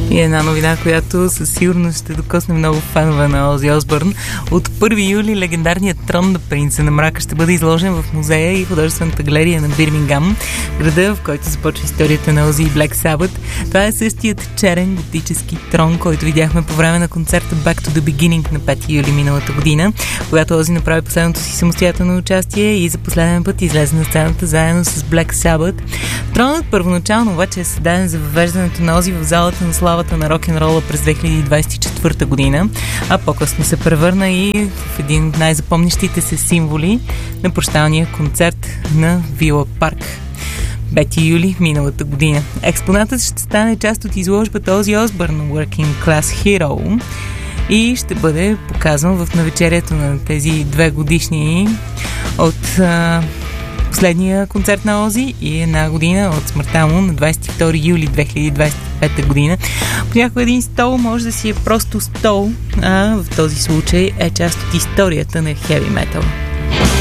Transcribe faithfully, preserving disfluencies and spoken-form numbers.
И една новина, която със сигурност ще докосне много фенове на Ози Осбърн. От първи юли легендарният трон на принца на мрака ще бъде изложен в музея и художествената галерия на Бирмингам, града, в който започва историята на Ози и Black Sabbath. Това е същият черен готически трон, който видяхме по време на концерта Back to the Beginning на пети юли миналата година, когато Ози направи последното си самостоятелно участие и за последен път излезе на сцената заедно с Black Sabbath. Тронът първоначално обаче е създаден за въвеждането на Ози в залата на славата на рок-н-рола през две хиляди двадесет и четвърта година, а по-късно се превърна и в един от най-запомнящите се символи на прощалния концерт на Вила Парк. пети юли миналата година. Експонатът ще стане част от изложбата Ози Осбърн Working Class Hero и ще бъде показан в навечерието на тези две годишни от а, последния концерт на Ози и една година от смъртта му на двадесет и втори юли две хиляди двадесет и пета година. Понякога един стол може да си е просто стол, а в този случай е част от историята на хеви метал.